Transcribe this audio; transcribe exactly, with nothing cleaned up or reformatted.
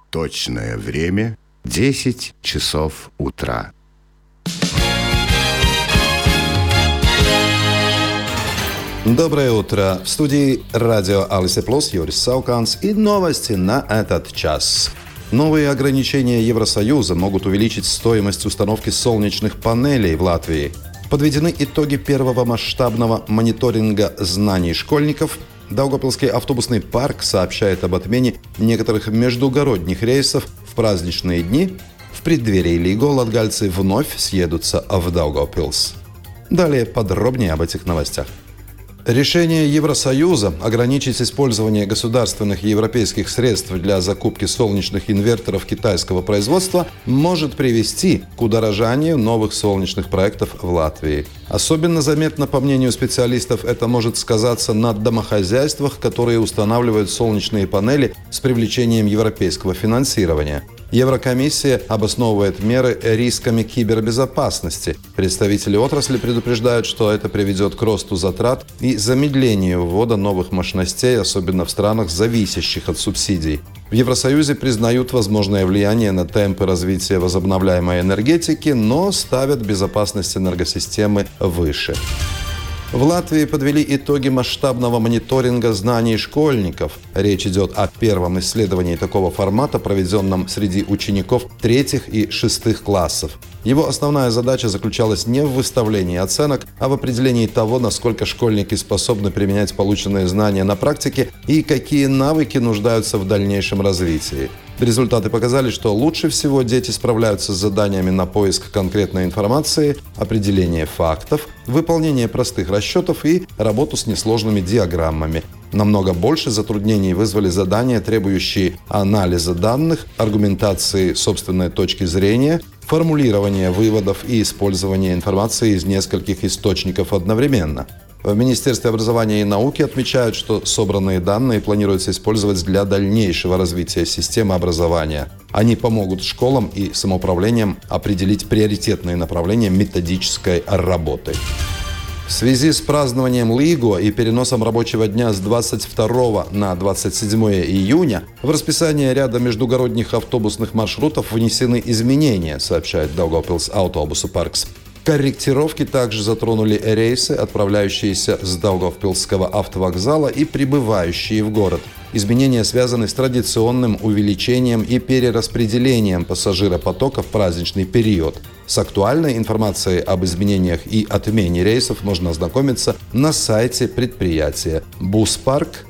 Точное время – десять часов утра. Доброе утро. В студии радио Алисе Плюс Юрис Сауканс и новости на этот час. Новые ограничения Евросоюза могут увеличить стоимость установки солнечных панелей в Латвии. Подведены итоги первого масштабного мониторинга знаний школьников. Даугавпилский автобусный парк сообщает об отмене некоторых междугородних рейсов в праздничные дни. В преддверии Лиго латгальцы вновь съедутся в Даугавпилс. Далее подробнее об этих новостях. Решение Евросоюза ограничить использование государственных и европейских средств для закупки солнечных инверторов китайского производства может привести к удорожанию новых солнечных проектов в Латвии. Особенно заметно, по мнению специалистов, это может сказаться на домохозяйствах, которые устанавливают солнечные панели с привлечением европейского финансирования. Еврокомиссия обосновывает меры рисками кибербезопасности. Представители отрасли предупреждают, что это приведет к росту затрат и замедлению ввода новых мощностей, особенно в странах, зависящих от субсидий. В Евросоюзе признают возможное влияние на темпы развития возобновляемой энергетики, но ставят безопасность энергосистемы выше. В Латвии подвели итоги масштабного мониторинга знаний школьников. Речь идет о первом исследовании такого формата, проведенном среди учеников третьих и шестых классов. Его основная задача заключалась не в выставлении оценок, а в определении того, насколько школьники способны применять полученные знания на практике и какие навыки нуждаются в дальнейшем развитии. Результаты показали, что лучше всего дети справляются с заданиями на поиск конкретной информации, определение фактов, выполнение простых расчетов и работу с несложными диаграммами. Намного больше затруднений вызвали задания, требующие анализа данных, аргументации собственной точки зрения, формулирования выводов и использования информации из нескольких источников одновременно. В Министерстве образования и науки отмечают, что собранные данные планируется использовать для дальнейшего развития системы образования. Они помогут школам и самоуправлениям определить приоритетные направления методической работы. В связи с празднованием Лиго и переносом рабочего дня с двадцать второго на двадцать седьмое июня в расписание ряда междугородних автобусных маршрутов внесены изменения, сообщает Daugavpils Autobusu Parks. Корректировки также затронули рейсы, отправляющиеся с Даугавпилсского автовокзала и прибывающие в город. Изменения связаны с традиционным увеличением и перераспределением пассажиропотока в праздничный период. С актуальной информацией об изменениях и отмене рейсов можно ознакомиться на сайте предприятия буспарк